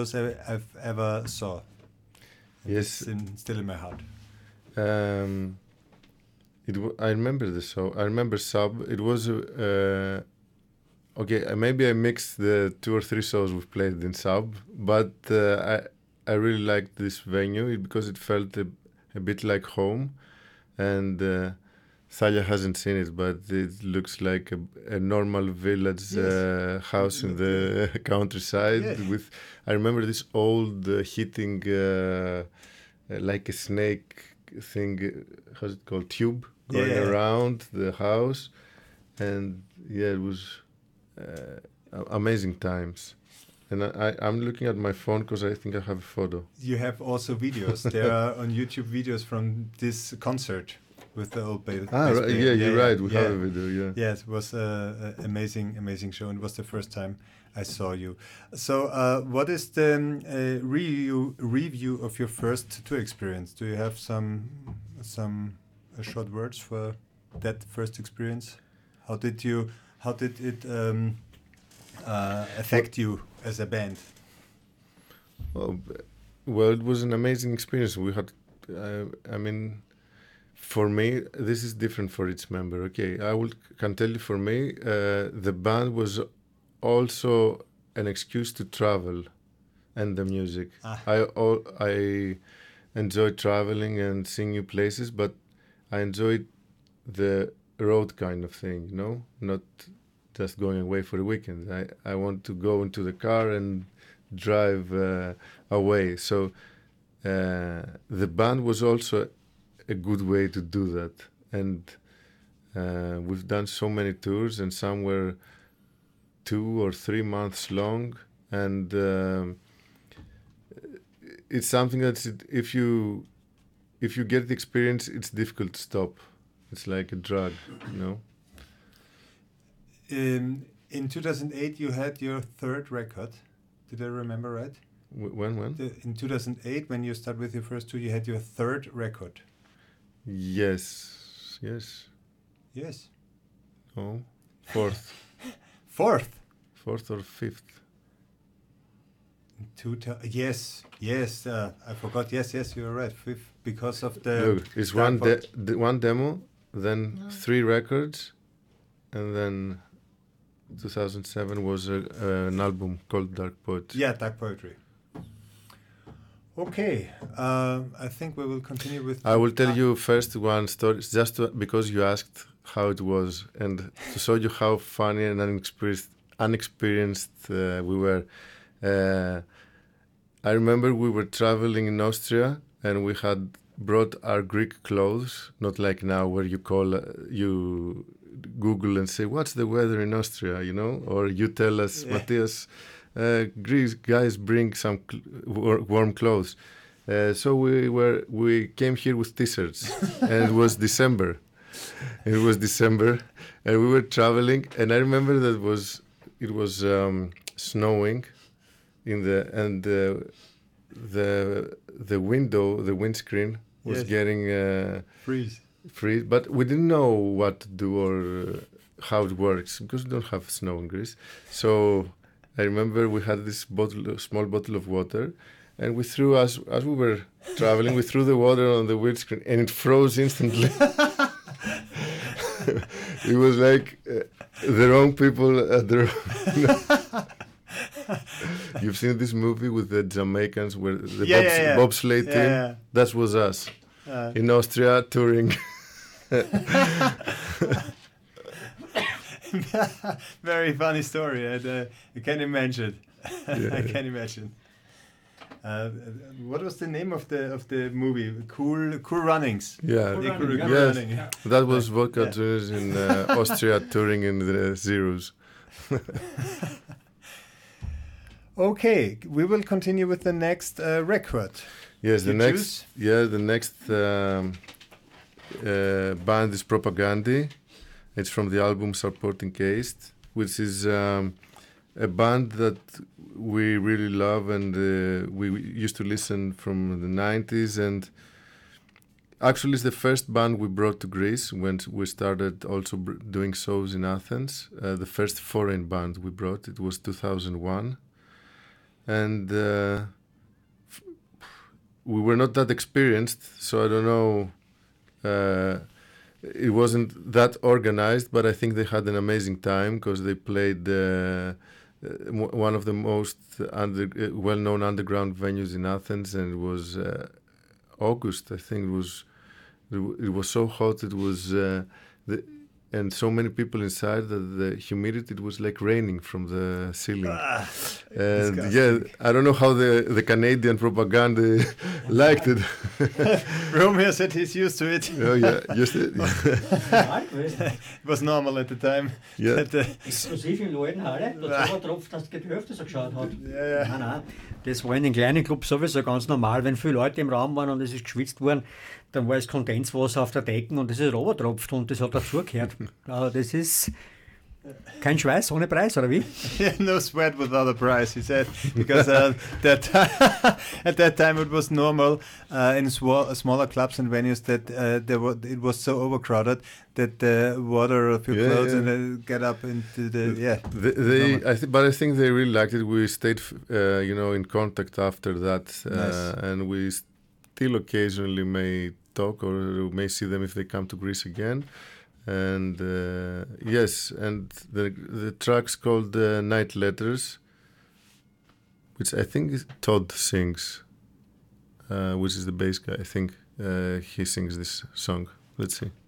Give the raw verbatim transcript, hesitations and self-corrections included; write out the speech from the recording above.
I- I've ever saw. And Yes. it's in, still in my heart. Um, it w- I remember the show. I remember Sub. It was uh, okay. uh, Maybe I mixed the two or three shows we've played in Sub, but uh, I I really liked this venue it- because it felt a, a bit like home, and uh, Thalia hasn't seen it, but it looks like a, a normal village Yes. uh, house in the countryside. Yeah. With I remember this old uh, heating. Uh, uh, like a snake thing, uh, how's it called, tube going Yeah. around the house, and yeah, it was uh, a- amazing times. And I, I, I'm looking at my phone because I think I have a photo. You have also videos. There are on YouTube videos from this concert with the old bass. Ah, bass right, player. yeah, you're right. We yeah. have a video. Yeah. Yeah, it was an amazing, amazing show, and it was the first time I saw you. So, uh, what is the um, uh, review review of your first tour experience? Do you have some some uh, short words for that first experience? How did you? How did it um, uh, affect you as a band? Well, b- well, it was an amazing experience. We had, uh, I mean, for me, this is different for each member. Okay, I will can tell you. For me, uh, the band was also an excuse to travel, and the music. Ah. I all I enjoy traveling and seeing new places, but I enjoyed the road kind of thing. You know, not just going away for a weekend. I I want to go into the car and drive uh, away. So uh, the band was also a good way to do that. And uh, we've done so many tours, and some were two or three months long. And um, it's something that if you if you get the experience, it's difficult to stop. It's like a drug, you know. In in two thousand eight, you had your third record. Did I remember right? Wh- When when? The, in two thousand eight, when you started with your first two, you had your third record. Yes, yes. Yes. No, fourth, Fourth. fourth or fifth. Two thou- yes, yes. Uh, I forgot. Yes, yes, you're right. Fifth, because of the. Look, it's Dark one Pot- de- the one demo, then No. three records, and then two thousand seven was a, uh, an album called Dark Poetry. Yeah, dark poetry. Okay, uh, I think we will continue with. I will tell Ah, you first one story, just to, because you asked how it was, and to show you how funny and unexperienced, unexperienced uh, we were. Uh, I remember we were traveling in Austria, and we had brought our Greek clothes, not like now where you call, uh, you Google and say, what's the weather in Austria, you know? Or you tell us, Yeah. Matthias, uh, Greece guys bring some cl- war- warm clothes. Uh, so we were we came here with t-shirts, and it was December. It was December, and we were traveling, and I remember that it was it was um, snowing, in the and the the the window, the windscreen was Yes. getting uh, freeze. free, but we didn't know what to do or uh, how it works because we don't have snow in Greece. So I remember we had this bottle, small bottle of water, and we threw as as we were traveling, we threw the water on the windscreen, and it froze instantly. It was like uh, the wrong people at the. You've seen this movie with the Jamaicans where the Yeah, bobs- yeah, yeah. bobsleigh Yeah, team? yeah. That was us Uh, in Austria touring. Very funny story. And, uh, I can imagine. Yeah. I can imagine. Uh, what was the name of the of the movie? Cool, Cool Runnings. Yeah, Yeah, Running, Cool, yeah. cool Yes. Running. Yeah. that was Vodka Yeah. Juniors in uh, Austria touring in the Zeros. Okay, we will continue with the next uh, record. Yes, the You next. choose? Yeah, the next um, uh, band is Propagandi. It's from the album Supporting Caste, which is um, a band that we really love, and uh, we we used to listen from the nineties. And actually, it's the first band we brought to Greece when we started also br- doing shows in Athens. Uh, the first foreign band we brought, it was two thousand one. and uh, f- we were not that experienced, so I don't know. Uh, it wasn't that organized, but I think they had an amazing time because they played uh, uh, one of the most under, uh, well-known underground venues in Athens, and it was uh, August. I think it was. It was so hot. It was uh, the, and so many people inside that the humidity, it was like raining from the ceiling. Ah, and disgusting. yeah, I don't know how the, the Canadian propaganda liked it. Romeo said he's used to it. Oh yeah, just it. It was normal at the time. Yeah. That, uh, Exklusiv im Laden Halle, da hat tropft, dass die Hälfte so geschaut hat. Ja, ja. Nein, nein, das war in den kleinen Clubs sowieso ganz normal, wenn viele Leute im Raum waren und es ist geschwitzt worden, dann war es Kondenswasser auf der Decke und das ist runtertropft und das hat dazugehört. Also das ist kein Schweiß ohne Preis, oder wie? Yeah, no sweat without a price, he said, because uh, that at that time it was normal uh, in swa- smaller clubs and venues that uh, there was, it was so overcrowded that the water of your Yeah, clothes yeah. and uh, get up into the yeah. They, they I th- but I think they really liked it. We stayed, f- uh, you know, in contact after that, uh, Nice. and we still occasionally may talk or may see them if they come to Greece again. And uh, yes, and the the track's called uh, Night Letters, which I think is Todd sings, uh, which is the bass guy. I think uh, he sings this song. Let's see.